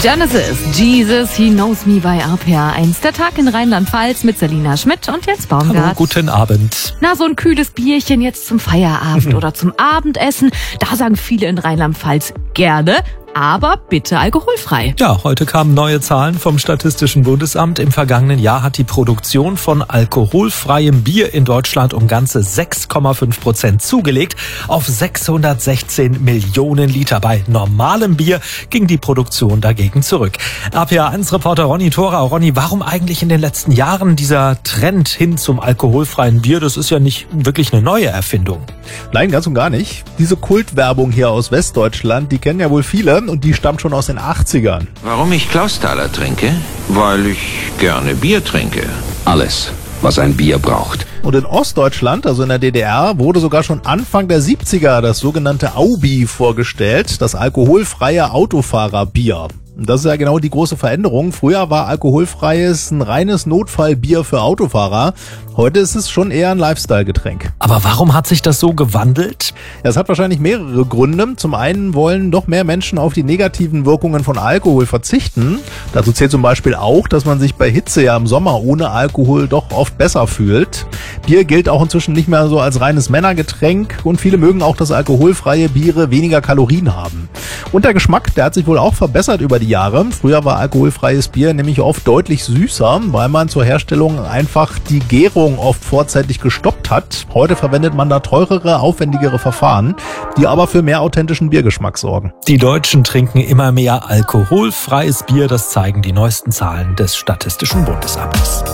Genesis, Jesus, He Knows Me bei RPA 1. Der Tag in Rheinland-Pfalz mit Selina Schmidt und Jens Baumgart. Hallo, guten Abend. Na, so ein kühles Bierchen jetzt zum Feierabend oder zum Abendessen. Da sagen viele in Rheinland-Pfalz gerne, aber bitte alkoholfrei. Ja, heute kamen neue Zahlen vom Statistischen Bundesamt. Im vergangenen Jahr hat die Produktion von alkoholfreiem Bier in Deutschland um ganze 6,5% zugelegt auf 616 Millionen Liter. Bei normalem Bier ging die Produktion dagegen zurück. RPA1-Reporter Ronny Thora. Ronny, warum eigentlich in den letzten Jahren dieser Trend hin zum alkoholfreien Bier? Das ist ja nicht wirklich eine neue Erfindung. Nein, ganz und gar nicht. Diese Kultwerbung hier aus Westdeutschland, die kennen ja wohl viele und die stammt schon aus den 80ern. Warum ich Klausthaler trinke? Weil ich gerne Bier trinke. Alles, was ein Bier braucht. Und in Ostdeutschland, also in der DDR, wurde sogar schon Anfang der 70er das sogenannte Aubi vorgestellt, das alkoholfreie Autofahrerbier. Das ist ja genau die große Veränderung. Früher war alkoholfreies ein reines Notfallbier für Autofahrer. Heute ist es schon eher ein Lifestyle-Getränk. Aber warum hat sich das so gewandelt? Das hat wahrscheinlich mehrere Gründe. Zum einen wollen doch mehr Menschen auf die negativen Wirkungen von Alkohol verzichten. Dazu zählt zum Beispiel auch, dass man sich bei Hitze ja im Sommer ohne Alkohol doch oft besser fühlt. Bier gilt auch inzwischen nicht mehr so als reines Männergetränk und viele mögen auch, dass alkoholfreie Biere weniger Kalorien haben. Und der Geschmack, der hat sich wohl auch verbessert über die Jahre. Früher war alkoholfreies Bier nämlich oft deutlich süßer, weil man zur Herstellung einfach die Gärung oft vorzeitig gestoppt hat. Heute verwendet man da teurere, aufwendigere Verfahren, die aber für mehr authentischen Biergeschmack sorgen. Die Deutschen trinken immer mehr alkoholfreies Bier, das zeigen die neuesten Zahlen des Statistischen Bundesamtes.